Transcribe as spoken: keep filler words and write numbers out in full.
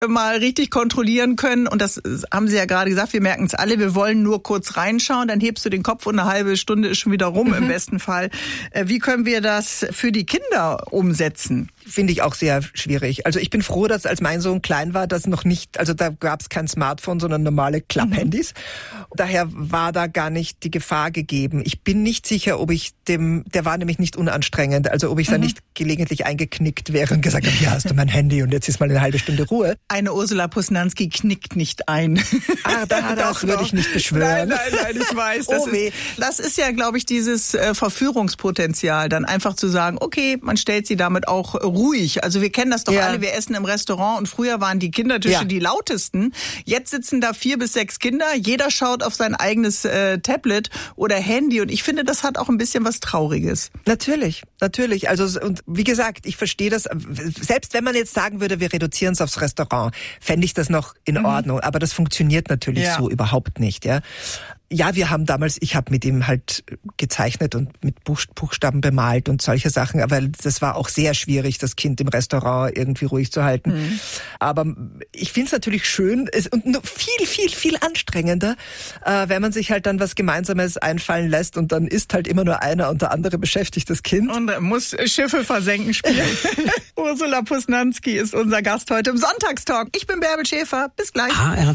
mal richtig kontrollieren können. Und das haben Sie ja gerade gesagt, wir merken es alle, wir wollen nur kurz reinschauen, dann hebst du den Kopf und eine halbe Stunde ist schon wieder rum mhm. im besten Fall. Wie können wir das für die Kinder umsetzen? Finde ich auch sehr schwierig. Also ich bin froh, dass als mein Sohn klein war, dass noch nicht, also da gab es kein Smartphone, sondern normale Klapphandys. Mhm. Daher war da gar nicht die Gefahr gegeben. Ich bin nicht sicher, ob ich dem, der war nämlich nicht unanstrengend, also ob ich mhm. da nicht gelegentlich eingeknickt wäre und gesagt habe, hier hast du mein Handy und jetzt ist mal eine halbe Stunde Ruhe. Eine Ursula Posnanski knickt nicht ein. Ah, da das würde ich nicht beschwören. Nein, nein, nein, ich weiß. Das, oh, weh. Ist, das ist ja, glaube ich, dieses äh, Verführungspotenzial, dann einfach zu sagen, okay, man stellt sie damit auch ruhig. Also wir kennen das doch ja. alle, wir essen im Restaurant und früher waren die Kindertische ja. die lautesten. Jetzt sitzen da vier bis sechs Kinder, jeder schaut auf sein eigenes äh, Tablet oder Handy und ich finde, das hat auch ein bisschen was Trauriges. Natürlich, natürlich. Also und wie gesagt, ich verstehe das, selbst wenn man jetzt sagen würde, wir reduzieren es aufs Restaurant, fände ich das noch in mhm. Ordnung, aber das funktioniert natürlich ja. so überhaupt nicht, ja. Ja, wir haben damals, ich habe mit ihm halt gezeichnet und mit Buchstaben bemalt und solche Sachen, aber das war auch sehr schwierig, das Kind im Restaurant irgendwie ruhig zu halten. Mhm. Aber ich finde es natürlich schön es, und nur viel, viel, viel anstrengender, äh, wenn man sich halt dann was Gemeinsames einfallen lässt und dann ist halt immer nur einer und der andere beschäftigt das Kind. Und muss Schiffe versenken spielen. Ursula Posnanski ist unser Gast heute im Sonntagstalk. Ich bin Bärbel Schäfer. Bis gleich.